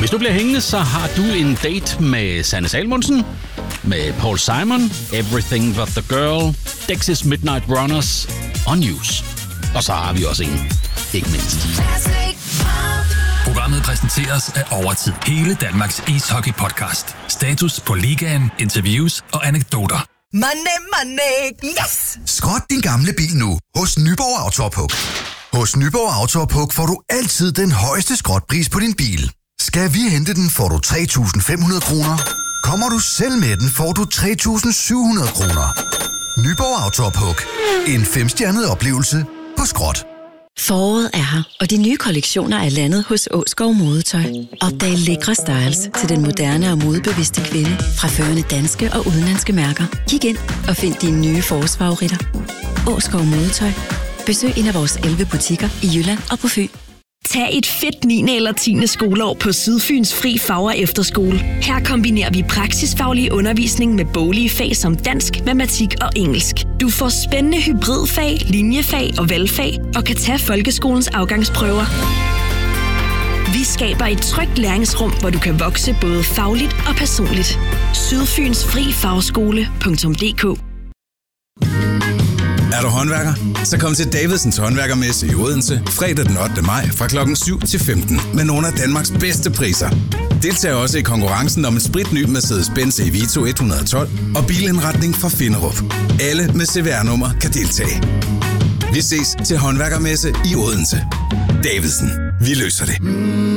Hvis du bliver hængende, så har du en date med Sanne Salmonsen, med Paul Simon, Everything But The Girl, Dexys Midnight Runners og News. Og så har vi også en, ikke mindst. Programmet præsenteres af Overtid. Hele Danmarks ishockey-podcast. Status på ligaen, interviews og anekdoter. Money, yes! Skrot din gamle bil nu hos Nyborg Autopuk. Hos Nyborg Autopuk får du altid den højeste skrotpris på din bil. Skal vi hente den, får du 3.500 kroner. Kommer du selv med den, får du 3.700 kroner. Nyborg Autopuk. En 5-stjernet oplevelse på skrot. Foråret er her, og de nye kollektioner er landet hos Åskov Modetøj. Opdag lækre styles til den moderne og modebevidste kvinde fra førende danske og udenlandske mærker. Kig ind og find dine nye forårsfavoritter. Åskov Modetøj. Besøg en af vores 11 butikker i Jylland og på Fyn. Tag et fedt 9. eller 10. skoleår på Sydfyns Fri Fag- og Efterskole. Her kombinerer vi praksisfaglig undervisning med boglige fag som dansk, matematik og engelsk. Du får spændende hybridfag, linjefag og valgfag og kan tage folkeskolens afgangsprøver. Vi skaber et trygt læringsrum, hvor du kan vokse både fagligt og personligt. Sydfyns Fri Fagskole.dk. Er du håndværker? Så kom til Davidsens Håndværkermesse i Odense fredag den 8. maj fra klokken 7 til 15 med nogle af Danmarks bedste priser. Deltag også i konkurrencen om en spritny Mercedes-Benz E-Vito 112 og bilindretning fra Finderup. Alle med CVR-nummer kan deltage. Vi ses til Håndværkermesse i Odense. Davidsen. Vi løser det.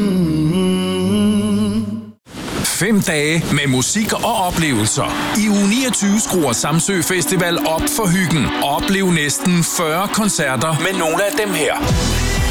5 dage med musik og oplevelser. I uge 29 skruer Samsø Festival op for hyggen. Oplev næsten 40 koncerter med nogle af dem her.